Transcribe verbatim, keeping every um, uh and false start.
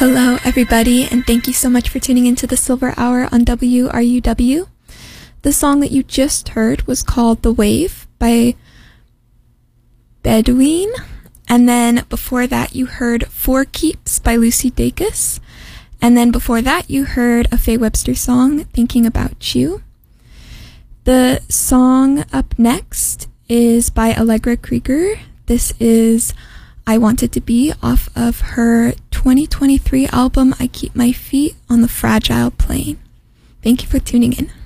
Hello, everybody, and thank you so much for tuning into the Silver Hour on W R U W. The song that you just heard was called The Wave by Bedouin, and then before that you heard Four Keeps by Lucy Dacus, and then before that you heard a Faye Webster song, Thinking About You. The song up next is by Allegra Krieger. This is I Wanted to Be off of her twenty twenty-three album, I Keep My Feet on the Fragile Plane. Thank you for tuning in.